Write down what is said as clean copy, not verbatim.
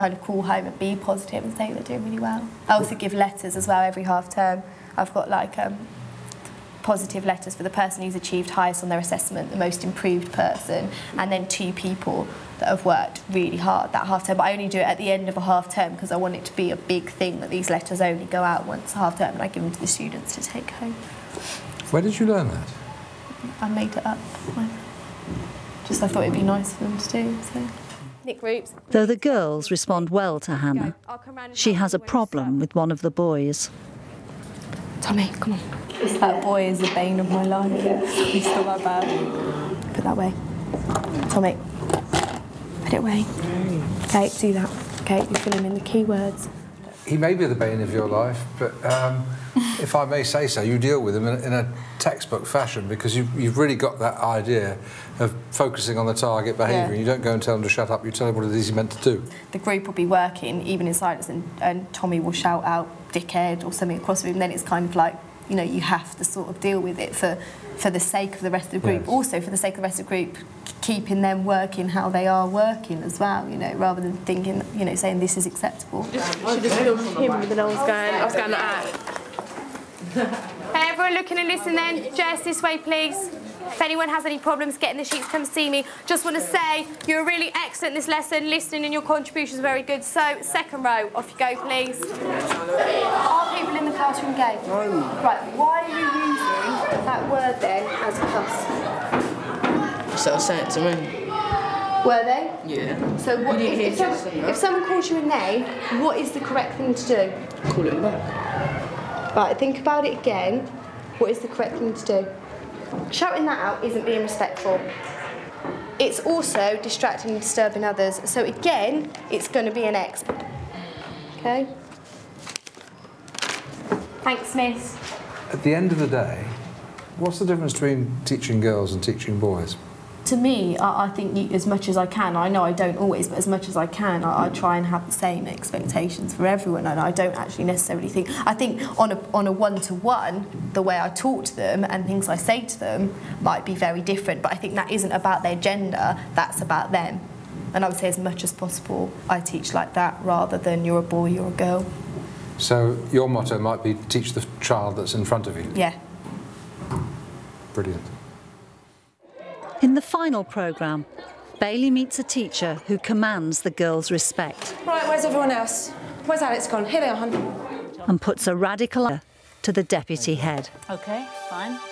Kind of call home and be positive and say they're doing really well. I also give letters as well every half term. I've got like positive letters for the person who's achieved highest on their assessment, the most improved person, and then 2 people that have worked really hard that half term. But I only do it at the end of a half term because I want it to be a big thing that these letters only go out once a half term and I give them to the students to take home. Where did you learn that? I made it up. Just I thought it'd be nice for them to do. So. Though the girls respond well to Hannah, she has a problem with one of the boys. Tommy, come on. That boy is the bane of my life. He's still that bad. Put that away. Tommy, put it away. Okay, do that. Okay, you fill him in the keywords. He may be the bane of your life, but if I may say so, you deal with him in a textbook fashion because you've really got that idea of focusing on the target behaviour. Yeah. You don't go and tell him to shut up, you tell him what it is he's meant to do. The group will be working, even in silence, and Tommy will shout out dickhead or something across the room, then it's kind of like, you know, you have to sort of deal with it for the sake of the rest of the group. Yes. Also, for the sake of the rest of the group, keeping them working how they are working as well, you know, rather than thinking, you know, saying this is acceptable. She just filmed him when I was going out. Hey, everyone looking and listen then. Jess, this way, please. If anyone has any problems getting the sheets, come see me. Just want to say you're really excellent this lesson, listening and your contributions are very good. So, second row, off you go, please. Are people in the classroom gay? No. Right, why are you using that word then as a cuss? So say it to me. Were they? Yeah. So what, if someone calls you a name, what is the correct thing to do? Call it back. Right, think about it again. What is the correct thing to do? Shouting that out isn't being respectful. It's also distracting and disturbing others. So again, it's going to be an X. Okay? Thanks, miss. At the end of the day, what's the difference between teaching girls and teaching boys? To me, I think as much as I can, I know I don't always, but as much as I can, I try and have the same expectations for everyone, and I don't actually necessarily think... I think on a one-to-one, the way I talk to them and things I say to them might be very different, but I think that isn't about their gender, that's about them. And I would say as much as possible, I teach like that, rather than you're a boy, you're a girl. So your motto might be teach the child that's in front of you? Yeah. Brilliant. In the final programme, Bailey meets a teacher who commands the girls' respect. Right, where's everyone else? Where's Alex gone? Here they are, hon. And puts a radical to the deputy head. OK, fine.